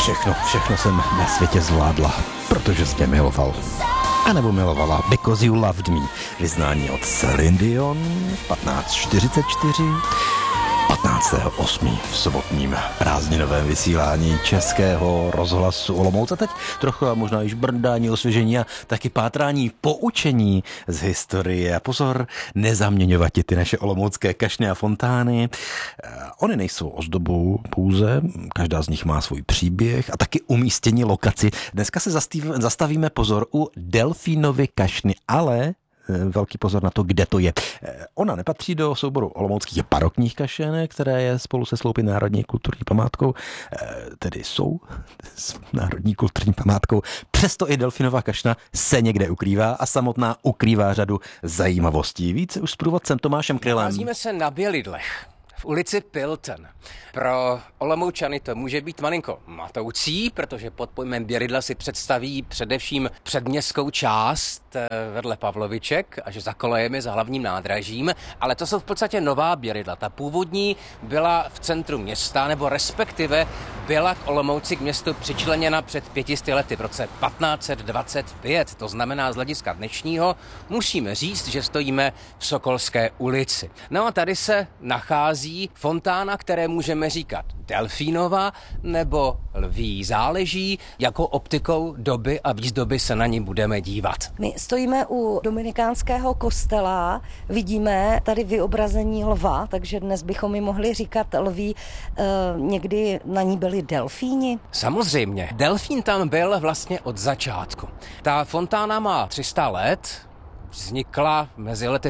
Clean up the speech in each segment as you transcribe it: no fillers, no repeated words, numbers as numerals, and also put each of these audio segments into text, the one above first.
Všechno jsem na světě zvládla, protože jsi mě miloval. A nebo milovala Because You Loved Me. Vyznání od Celine Dion v 15:44. 15.8. v sobotním prázdninovém vysílání Českého rozhlasu Olomouc. A teď trochu a možná již brndání, osvěžení a taky pátrání poučení z historie. A pozor, nezaměňovat ty naše olomoucké kašny a fontány. Ony nejsou ozdobou pouze, každá z nich má svůj příběh a taky umístění lokaci. Dneska se zastavíme, pozor, u Delfínovy kašny, ale velký pozor na to, kde to je. Ona nepatří do souboru olomouckých barokních kašen, které je spolu se Sloupy národní kulturní památkou, tedy jsou s národní kulturní památkou. Přesto i Delfínova kašna se někde ukrývá a samotná ukrývá řadu zajímavostí. Více už s průvodcem Tomášem Krylem. Nacházíme se na Bělidlech, v ulici Pilton. Pro Olomoučany to může být malinko matoucí, protože pod pojmem Bělidla si představí především předměstskou část vedle Pavloviček, až za kolejemi, za hlavním nádražím, ale to jsou v podstatě nová Bělidla. Ta původní byla v centru města, nebo respektive byla k Olomouci, k městu přičleněna před 500 lety, v roce 1525. To znamená, z hlediska dnešního musíme říct, že stojíme v Sokolské ulici. No a tady se nachází fontána, které můžeme říkat Delfínova nebo Lví. Záleží, jakou optikou doby a výzdoby se na ní budeme dívat. My stojíme u dominikánského kostela, vidíme tady vyobrazení lva, takže dnes bychom ji mohli říkat lví. Někdy na ní byli delfíni? Samozřejmě. Delfín tam byl vlastně od začátku. Ta fontána má 300 let, vznikla mezi lety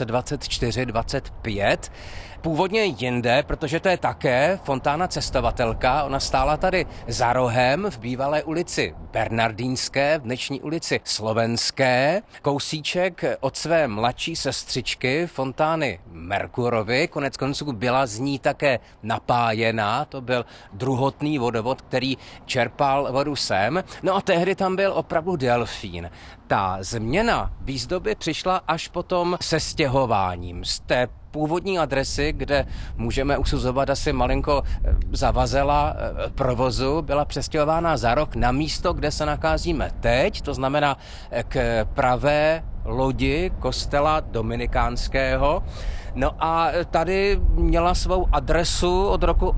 1724-25. Původně jinde, protože to je také fontána cestovatelka. Ona stála tady za rohem v bývalé ulici Bernardínské, v dnešní ulici Slovenské. Kousíček od své mladší sestřičky fontány Merkurovy. Konec konců byla z ní také napájená. To byl druhotný vodovod, který čerpal vodu sem. No a tehdy tam byl opravdu delfín. Ta změna výzdoby přišla až potom se stěhováním z té původní adresy, kde můžeme usuzovat asi malinko zavazela provozu, byla přestěhována za rok na místo, kde se nacházíme teď, to znamená k pravé lodi kostela dominikánského. No a tady měla svou adresu od roku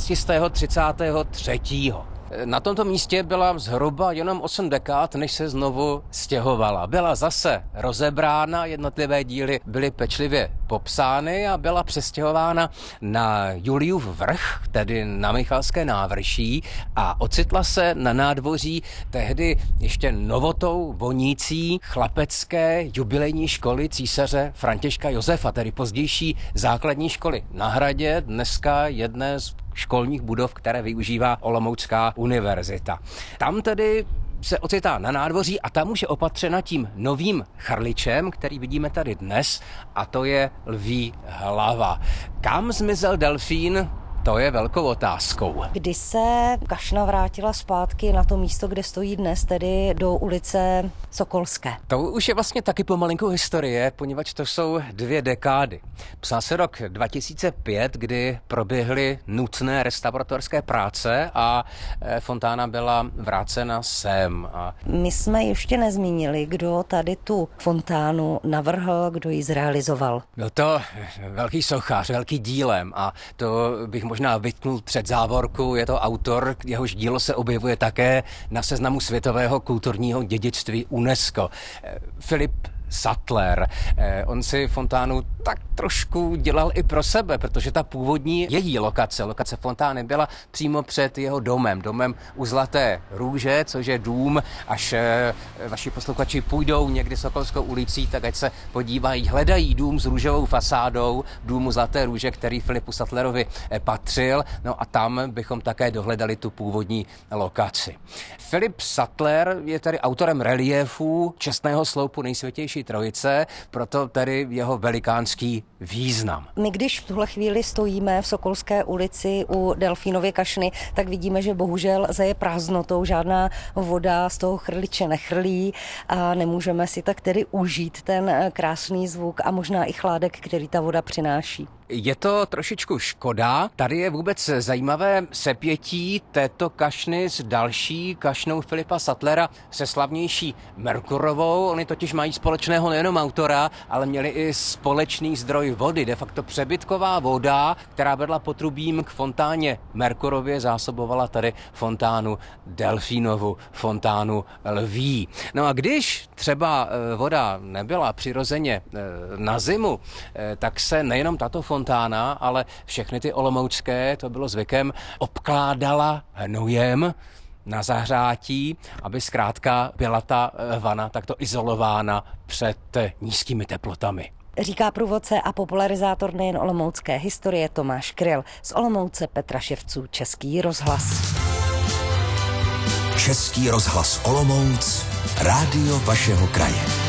1833. Na tomto místě byla zhruba jenom 8 dekád, než se znovu stěhovala. Byla zase rozebrána, jednotlivé díly byly pečlivě popsány a byla přestěhována na Juliův vrch, tedy na Michalské návrší, a ocitla se na nádvoří tehdy ještě novotou vonící chlapecké jubilejní školy císaře Františka Josefa, tedy pozdější základní školy na Hradě, dneska jedné z školních budov, které využívá Olomoucká univerzita. Tam tedy se ocitá na nádvoří a tam už je opatřena tím novým chrličem, který vidíme tady dnes, a to je Lví hlava. Kam zmizel delfín? To je velkou otázkou. Kdy se kašna vrátila zpátky na to místo, kde stojí dnes, tedy do ulice Sokolské? To už je vlastně taky pomalinkou historie, poněvadž to jsou 2 dekády. Psal se rok 2005, kdy proběhly nutné restauratorské práce a fontána byla vrácena sem. My jsme ještě nezmínili, kdo tady tu fontánu navrhl, kdo ji zrealizoval. Byl to velký sochař, velký dílem, a to bych možná vytknul před závorku. Je to autor, jehož dílo se objevuje také na seznamu světového kulturního dědictví UNESCO. Philipp Sattler. On si fontánu tak trošku dělal i pro sebe, protože ta původní její lokace fontány byla přímo před jeho domem u Zlaté růže, což je dům, až vaši posluchači půjdou někdy Sokolskou ulicí, tak ať se podívají, hledají dům s růžovou fasádou, důmu Zlaté růže, který Philippu Sattlerovi patřil, no a tam bychom také dohledali tu původní lokaci. Philipp Sattler je tedy autorem reliéfů čestného sloupu Nejsvětější trojice, proto tedy jeho velikánský význam. My když v tuhle chvíli stojíme v Sokolské ulici u Delfínovy kašny, tak vidíme, že bohužel zeje prázdnotou, žádná voda z toho chrliče nechrlí a nemůžeme si tak tedy užít ten krásný zvuk a možná i chládek, který ta voda přináší. Je to trošičku škoda. Tady je vůbec zajímavé sepětí této kašny s další kašnou Filipa Sattlera, se slavnější Merkurovou. Oni totiž mají společného nejenom autora, ale měli i společný zdroj vody, de facto přebytková voda, která vedla potrubím k fontáně Merkurově, zásobovala tady fontánu Delfínovu, fontánu Lví. No a když třeba voda nebyla přirozeně na zimu, tak se nejenom tato fontána, ale všechny ty olomoucké, to bylo zvykem, obkládala hnojem na zahřátí, aby zkrátka byla ta vana takto izolována před nízkými teplotami. Říká průvodce a popularizátor nejen olomoucké historie Tomáš Kryl. Z Olomouce Petra Ševců, Český rozhlas. Český rozhlas Olomouc, rádio vašeho kraje.